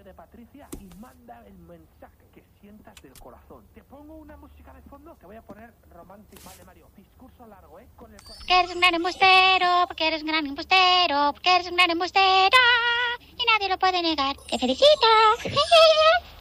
de Patricia y manda el mensaje que sientas del corazón. Te pongo una música de fondo, te voy a poner romántico. Vale, Mario, discurso largo, con el corazón. Porque eres un gran embustero, porque eres un gran embustero, porque eres un gran embustero y nadie lo puede negar. ¡Te felicito!